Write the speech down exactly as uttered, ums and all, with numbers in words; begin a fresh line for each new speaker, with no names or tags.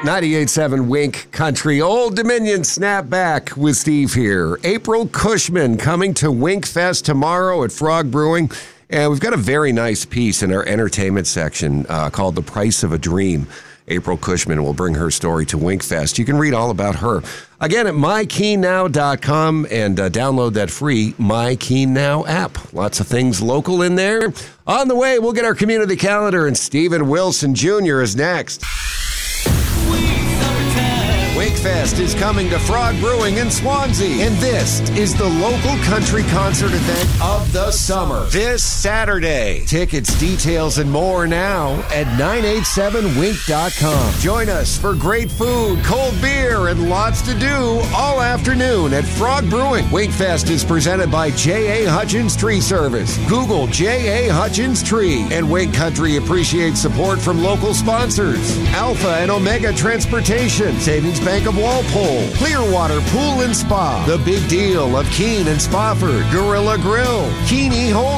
ninety-eight point seven Wink Country. Old Dominion Snapback with Steve here. April Cushman coming to Wink Fest tomorrow at Frog Brewing. And we've got a very nice piece in our entertainment section uh, called The Price of a Dream. April Cushman will bring her story to Wink Fest. You can read all about her. Again, at my keen now dot com and uh, download that free MyKeenNow app. Lots of things local in there. On the way, we'll get our community calendar, and Stephen Wilson Junior is next. Wakefest is coming to Frog Brewing in Swansea, and this is the local country concert event of the summer. This Saturday. Tickets, details, and more now at nine eight seven wink dot com. Join us for great food, cold beer, and lots to do all afternoon at Frog Brewing. Wakefest is presented by J A. Hutchins Tree Service. Google J A. Hutchins Tree, and Wink Country appreciates support from local sponsors. Alpha and Omega Transportation, Savings Bank of Walpole, Clearwater Pool and Spa, The Big Deal of Keene and Spofford, Gorilla Grill, Keeney Home